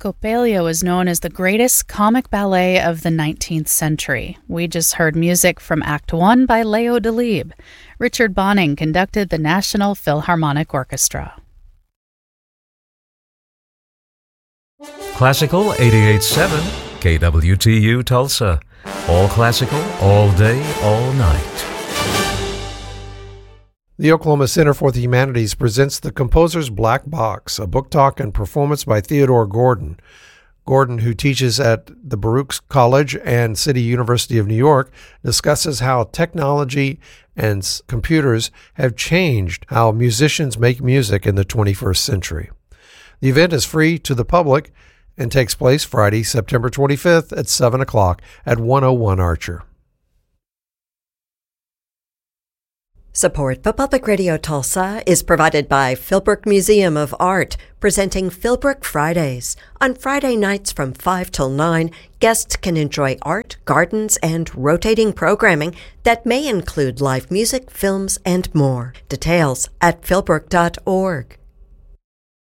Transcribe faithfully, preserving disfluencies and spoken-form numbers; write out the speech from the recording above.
Coppelia was known as the greatest comic ballet of the nineteenth century. We just heard music from Act One by Leo Delibes. Richard Bonning conducted the National Philharmonic Orchestra. Classical eighty-eight point seven, K W T U Tulsa. All classical, all day, all night. The Oklahoma Center for the Humanities presents The Composer's Black Box, a book talk and performance by Theodore Gordon. Gordon, who teaches at the Baruch College and City University of New York, discusses how technology and computers have changed how musicians make music in the twenty-first century. The event is free to the public and takes place Friday, September twenty-fifth at seven o'clock at one oh one Archer. Support for Public Radio Tulsa is provided by Philbrook Museum of Art, presenting Philbrook Fridays. On Friday nights from five till nine, guests can enjoy art, gardens, and rotating programming that may include live music, films, and more. Details at philbrook dot org.